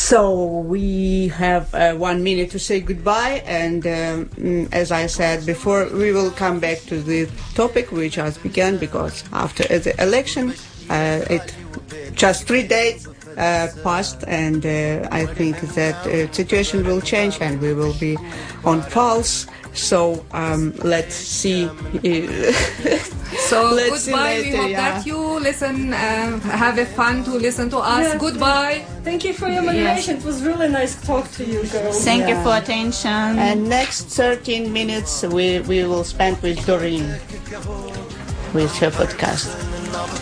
So we have 1 minute to say goodbye, and as I said before, we will come back to the topic which has begun, because after the election, it just 3 days passed, and I think that situation will change, and we will be on pulse. So let's see. So let's goodbye. See later, we hope that you listen, have a fun to listen to us. Yeah. Goodbye. Thank you for your moderation. It was really nice to talk to you girls. Thank you for attention. And next 13 minutes we will spend with Doreen with her podcast.